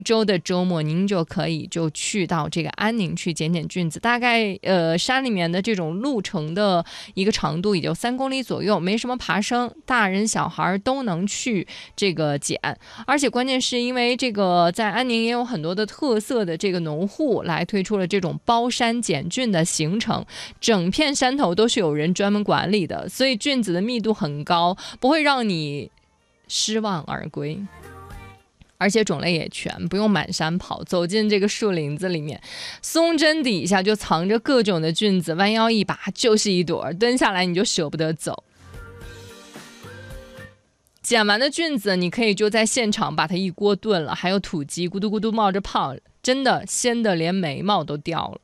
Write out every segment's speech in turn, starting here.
周的周末您就可以去到这个安宁去捡捡菌子，大概山里面的这种路程的一个长度也就3公里左右，没什么爬升，大人小孩都能去这个捡。而且关键是因为这个在安宁也有很多的特色的这个农户来推出了这种包山捡菌的行程，整片山头都是有人专门管理的，所以菌子的密度很高，不会让你失望而归。而且种类也全，不用满山跑，走进这个树林子里面，松针底下就藏着各种的菌子，弯腰一拔就是一朵，蹲下来你就舍不得走。捡完的菌子你可以就在现场把它一锅炖了，还有土鸡咕嘟咕嘟冒着泡，真的鲜的连眉毛都掉了。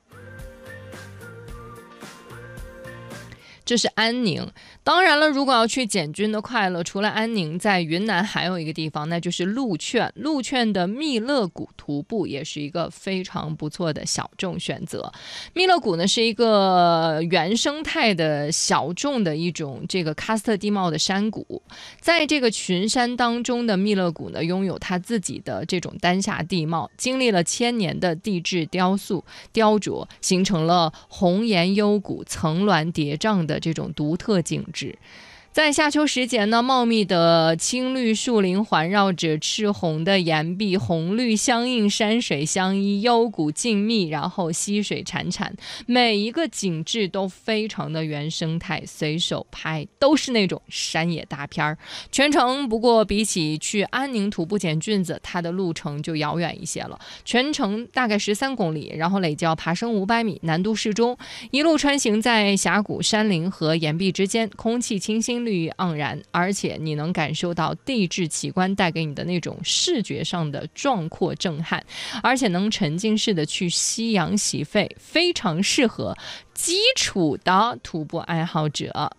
这是安宁。当然了，如果要去捡菌的快乐，除了安宁，在云南还有一个地方，那就是鹿圈。鹿圈的密勒谷徒步也是一个非常不错的小众选择。密勒谷呢是一个原生态的小众的一种这个喀斯特地貌的山谷，在这个群山当中的密勒谷呢，拥有它自己的这种丹霞地貌，经历了千年的地质雕琢，形成了红岩幽谷、层峦叠嶂的这种独特景致。在夏秋时节呢，茂密的青绿树林环绕着赤红的岩壁，红绿相映，山水相依，幽谷静谧，然后溪水潺潺，每一个景致都非常的原生态，随手拍都是那种山野大片。全程不过比起去安宁徒步捡菌子，它的路程就遥远一些了，全程大概13公里，然后累计要爬升500米，难度适中，一路穿行在峡谷、山林和岩壁之间，空气清新，绿意盎然，而且你能感受到地质奇观带给你的那种视觉上的壮阔震撼，而且能沉浸式的去吸氧洗肺，非常适合基础的徒步爱好者。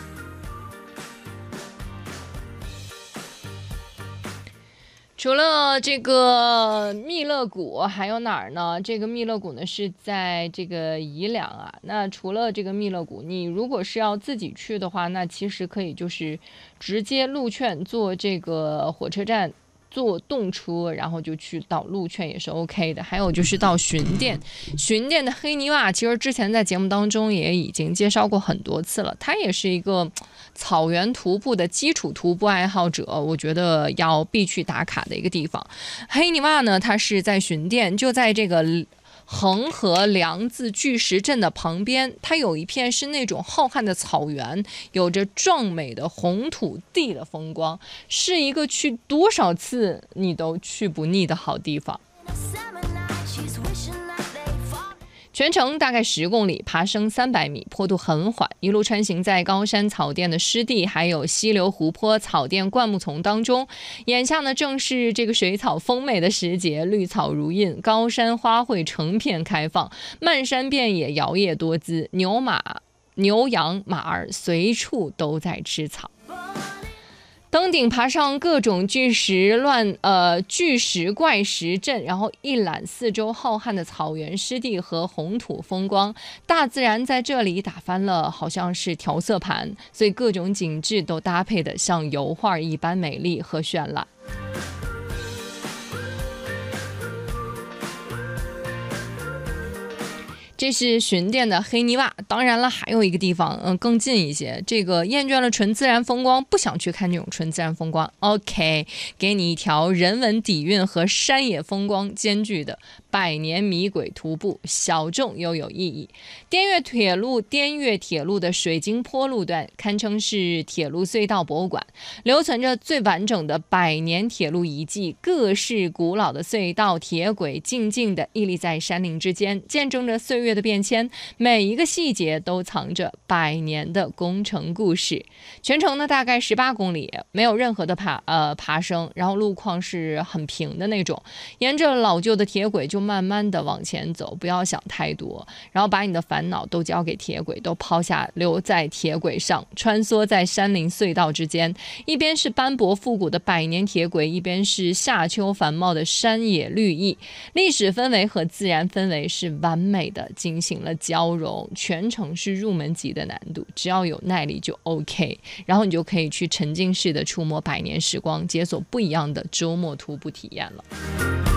除了这个密勒谷还有哪儿呢？这个密勒谷呢是在这个宜良啊。那除了这个密勒谷，你如果是要自己去的话，那其实可以就是直接鹿圈坐这个火车站，坐动车，然后就去到鹿圈也是 OK 的。还有就是到巡店的黑泥洼，其实之前在节目当中也已经介绍过很多次了，它也是一个草原徒步的基础徒步爱好者，我觉得要必去打卡的一个地方。黑泥洼呢，它是在巡店，就在这个恒河梁字巨石阵的旁边，它有一片是那种浩瀚的草原，有着壮美的红土地的风光，是一个去多少次你都去不腻的好地方。全程大概10公里，爬升300米，坡度很缓，一路穿行在高山草甸的湿地，还有溪流、湖泊、草甸、灌木丛当中。眼下呢，正是这个水草丰美的时节，绿草如茵，高山花卉成片开放，漫山遍野，摇曳多姿，牛羊马儿随处都在吃草。登顶爬上各种巨石怪石阵，然后一览四周浩瀚的草原湿地和红土风光，大自然在这里打翻了好像是调色盘，所以各种景致都搭配的像油画一般美丽和绚烂。这是巡店的黑泥洼，当然了，还有一个地方，更近一些。这个厌倦了纯自然风光，不想去看这种纯自然风光 ，OK， 给你一条人文底蕴和山野风光兼具的百年迷轨徒步，小众又有意义。滇越铁路的水晶坡路段，堪称是铁路隧道博物馆，留存着最完整的百年铁路遗迹，各式古老的隧道、铁轨静静地屹立在山林之间，见证着岁月的变迁，每一个细节都藏着100年的工程故事。全程呢大概18公里，没有任何的爬升，然后路况是很平的那种，沿着老旧的铁轨就慢慢的往前走，不要想太多，然后把你的烦恼都交给铁轨，都抛下，留在铁轨上，穿梭在山林隧道之间，一边是斑驳复古的百年铁轨，一边是夏秋繁茂的山野绿意，历史氛围和自然氛围是完美的进行了交融，全程是入门级的难度，只要有耐力就 OK， 然后你就可以去沉浸式的触摸百年时光，解锁不一样的周末徒步体验了。